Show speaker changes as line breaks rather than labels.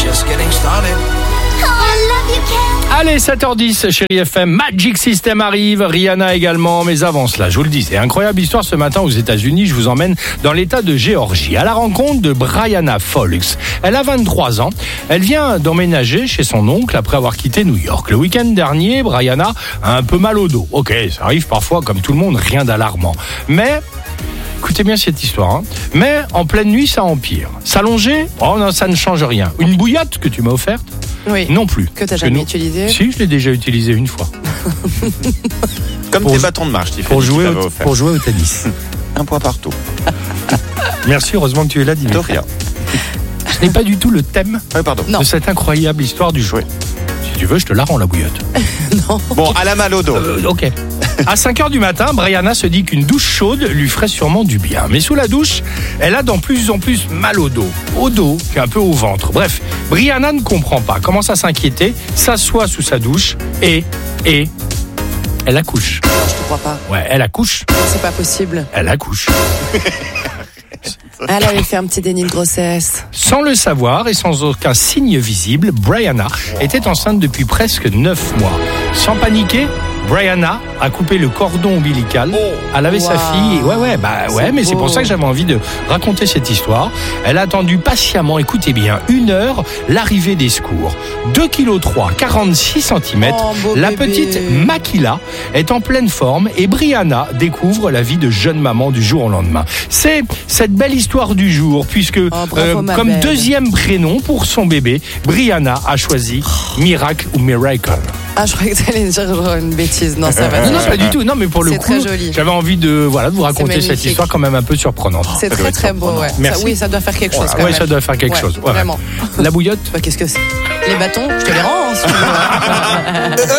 just getting started.
Oh, I love you, Ken.
Allez, 7h10, chérie FM, Magic System arrive, Rihanna également, mais avant cela, je vous le disais, incroyable histoire ce matin aux États-Unis, je vous emmène dans l'état de Géorgie, à la rencontre de Brianna Folks. Elle a 23 ans, elle vient d'emménager chez son oncle après avoir quitté New York. Le week-end dernier, Brianna a un peu mal au dos. Ok, ça arrive parfois comme tout le monde, rien d'alarmant. Mais... écoutez bien cette histoire, hein. Mais en pleine nuit, ça empire. S'allonger, oh non, ça ne change rien. Une bouillotte que tu m'as offerte,
Oui.
non plus.
Que t'as jamais utilisé.
Si, je l'ai déjà utilisé une fois.
Comme
Pour-
tes bâtons de marche, Tiffany,
Pour jouer,
tu t'avais offert.
pour jouer au tennis.
Un point partout.
Merci, heureusement que tu es là,
De
Dimitri.
rien.
Ce n'est pas du tout le thème
Oui, pardon.
Non.
de cette incroyable histoire du jeu. Si tu veux, je te la rends, la bouillotte.
Bon, à la mal au dos.
Ok. À 5h du matin, Brianna se dit qu'une douche chaude lui ferait sûrement du bien. Mais sous la douche, elle a de plus en plus mal au dos. Au dos, puis un peu au ventre. Bref, Brianna ne comprend pas, commence à s'inquiéter, s'assoit sous sa douche et elle accouche.
Non, je te crois pas.
Ouais, elle accouche.
C'est pas possible.
Elle accouche.
Elle avait fait un petit déni de grossesse.
Sans le savoir et sans aucun signe visible, Brianna était enceinte depuis presque 9 mois. Sans paniquer, Brianna a coupé le cordon ombilical. Elle avait sa
Wow.
fille. Ouais,
C'est
mais c'est
beau.
pour ça que j'avais envie de raconter cette histoire. Elle a attendu patiemment, écoutez bien, 1 heure, l'arrivée des secours. 2,3 kg, 46 cm.
Oh, beau
La
bébé.
petite Makila est en pleine forme et Brianna découvre la vie de jeune maman du jour au lendemain. C'est cette belle histoire du jour puisque
bravo, ma
comme
belle.
deuxième prénom pour son bébé, Brianna a choisi Miracle ou Miracle.
Ah, je croyais que t'allais dire genre une bêtise. Non, ça va.
Non, pas du tout. Non, mais pour le
C'est
coup,
très joli.
j'avais envie de vous raconter cette
magnifique.
histoire quand même un peu surprenante.
C'est
doit
très
être
très beau, ouais.
Merci.
Ça, oui, ça doit faire quelque chose.
Ouais,
quand
ouais,
même.
ça doit faire quelque
Ouais,
chose. Ouais.
Vraiment.
La bouillotte.
Bah, qu'est-ce que c'est? Les bâtons, je te les rends. hein, si tu veux.